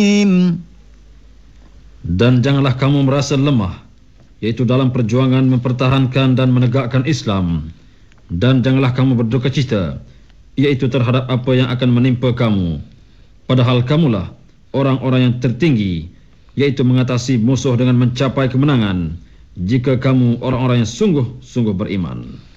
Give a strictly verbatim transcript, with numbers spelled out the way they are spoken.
Dan janganlah kamu merasa lemah, yaitu dalam perjuangan mempertahankan dan menegakkan Islam. Dan janganlah kamu berduka cita, yaitu terhadap apa yang akan menimpa kamu. Padahal kamulah orang-orang yang tertinggi, yaitu mengatasi musuh dengan mencapai kemenangan, jika kamu orang-orang yang sungguh-sungguh beriman.